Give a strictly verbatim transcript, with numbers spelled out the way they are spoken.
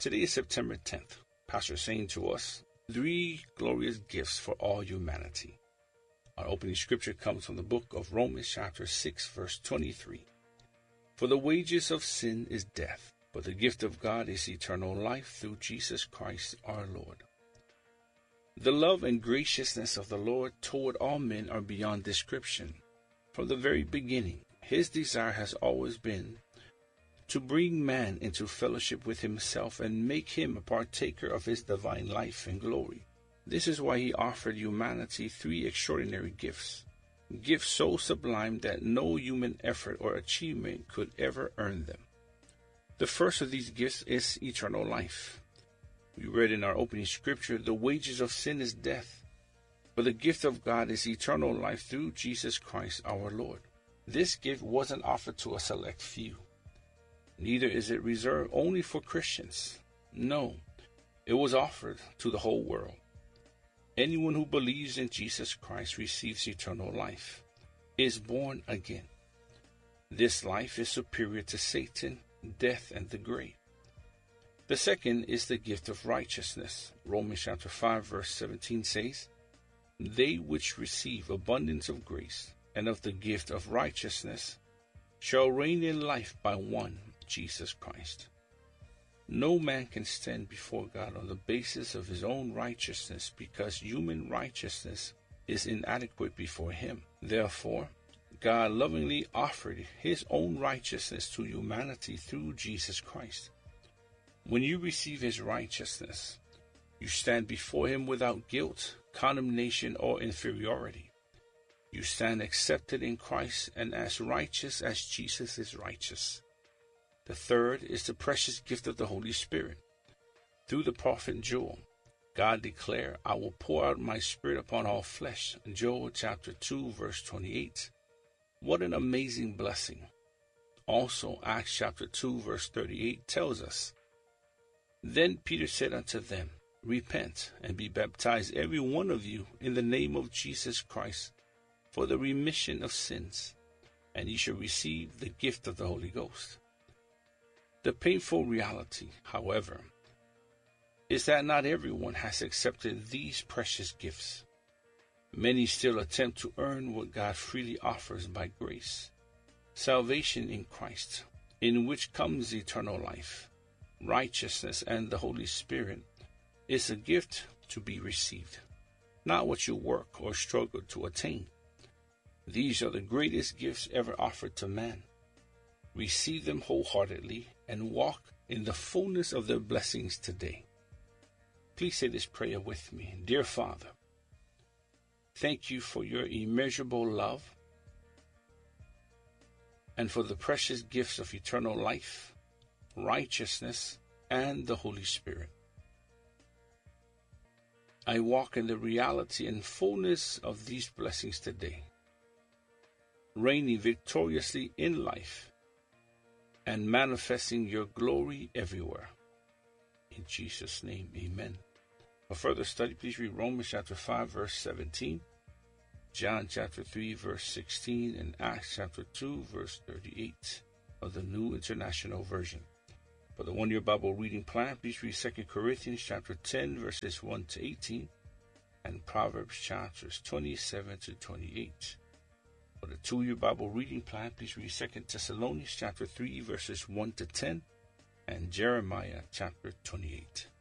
Today is September tenth. Pastor is saying to us, three glorious gifts for all humanity. Our opening scripture comes from the book of Romans chapter six, verse twenty-three. For the wages of sin is death, but the gift of God is eternal life through Jesus Christ our Lord. The love and graciousness of the Lord toward all men are beyond description. From the very beginning, his desire has always been to bring man into fellowship with himself and make him a partaker of his divine life and glory. This is why he offered humanity three extraordinary gifts, gifts so sublime that no human effort or achievement could ever earn them. The first of these gifts is eternal life. We read in our opening scripture, the wages of sin is death, but the gift of God is eternal life through Jesus Christ our Lord. This gift wasn't offered to a select few. Neither is it reserved only for Christians. No, it was offered to the whole world. Anyone who believes in Jesus Christ receives eternal life, is born again. This life is superior to Satan, death, and the grave. The second is the gift of righteousness. Romans chapter five, verse seventeen says, They which receive abundance of grace and of the gift of righteousness shall reign in life by one, Jesus Christ. No man can stand before God on the basis of his own righteousness because human righteousness is inadequate before him. Therefore, God lovingly offered his own righteousness to humanity through Jesus Christ. When you receive his righteousness, you stand before him without guilt, condemnation, or inferiority. You stand accepted in Christ and as righteous as Jesus is righteous. The third is the precious gift of the Holy Spirit. Through the prophet Joel, God declared, I will pour out my spirit upon all flesh. Joel chapter two, verse twenty-eight. What an amazing blessing. Also, Acts chapter two, verse thirty-eight tells us, Then Peter said unto them, Repent, and be baptized every one of you in the name of Jesus Christ for the remission of sins, and ye shall receive the gift of the Holy Ghost. The painful reality, however, is that not everyone has accepted these precious gifts. Many still attempt to earn what God freely offers by grace. Salvation in Christ, in which comes eternal life, righteousness, and the Holy Spirit, is a gift to be received, not what you work or struggle to attain. These are the greatest gifts ever offered to man. Receive them wholeheartedly and walk in the fullness of their blessings today. Please say this prayer with me. Dear Father, thank you for your immeasurable love and for the precious gifts of eternal life, righteousness, and the Holy Spirit. I walk in the reality and fullness of these blessings today, reigning victoriously in life and manifesting your glory everywhere. In Jesus' name, amen. For further study, please read Romans chapter five, verse seventeen, John chapter three, verse sixteen, and Acts chapter two, verse thirty-eight of the New International Version. For the one-year Bible reading plan, please read Second Corinthians chapter ten, verses one to eighteen, and Proverbs chapters twenty-seven to twenty-eight. For the two-year Bible reading plan, please read Second Thessalonians chapter three, verses one to ten, and Jeremiah chapter twenty-eight.